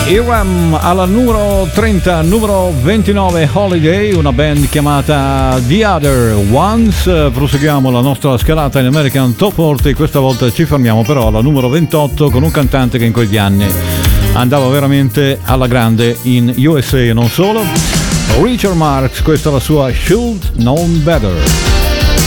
Iram alla numero 30, numero 29 Holiday, una band chiamata The Other Ones. Proseguiamo la nostra scalata in American Top 40, questa volta ci fermiamo però alla numero 28 con un cantante che in quegli anni andava veramente alla grande in USA e non solo. Richard Marx, questa è la sua Should Known Better.